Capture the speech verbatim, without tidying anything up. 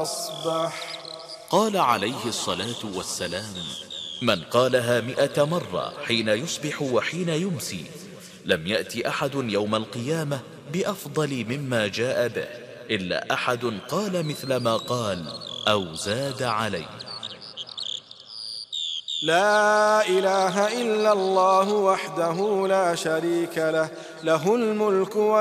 أصبح. قال عليه الصلاة والسلام: من قالها مئة مرة حين يصبح وحين يمسي لم يأتي أحد يوم القيامة بأفضل مما جاء به إلا أحد قال مثل ما قال أو زاد عليه. لا إله إلا الله وحده لا شريك له، له الملك